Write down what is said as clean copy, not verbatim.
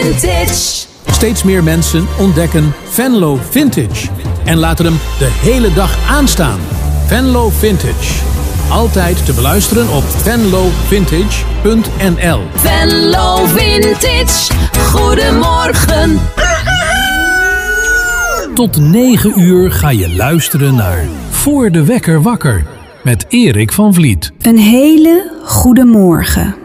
Vintage. Steeds meer mensen ontdekken Venlo Vintage en laten hem de hele dag aanstaan. Venlo Vintage. Altijd te beluisteren op venlovintage.nl. Venlo Vintage. Goedemorgen. Tot 9 uur ga je luisteren naar Voor de Wekker Wakker met Erik van Vliet. Een hele goede morgen.